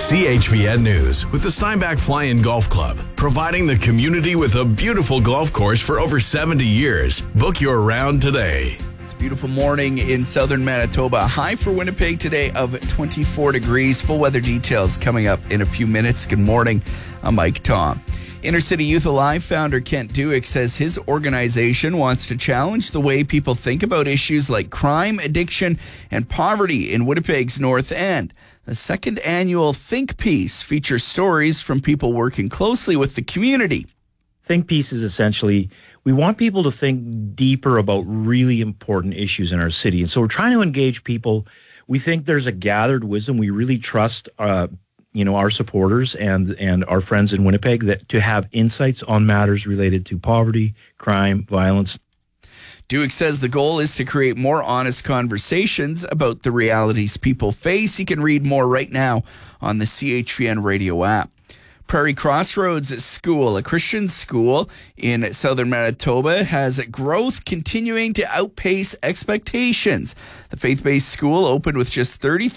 CHVN News with the Steinbach Fly-In Golf Club, providing the community with a beautiful golf course for over 70 years. Book your round today. It's a beautiful morning in southern Manitoba. High for Winnipeg today of 24 degrees. Full weather details coming up in a few minutes. Good morning. I'm Mike Tom. Inner City Youth Alive founder Kent Duick says his organization wants to challenge the way people think about issues like crime, addiction, and poverty in Winnipeg's North End. The second annual Think Piece features stories from people working closely with the community. Think Piece is essentially, we want people to think deeper about really important issues in our city. And so we're trying to engage people. We think there's a gathered wisdom. We really trust our supporters and our friends in Winnipeg that to have insights on matters related to poverty, crime, violence. Duick says the goal is to create more honest conversations about the realities people face. You can read more right now on the CHVN radio app. Prairie Crossroads School, a Christian school in southern Manitoba, has growth continuing to outpace expectations. The faith-based school opened with just 33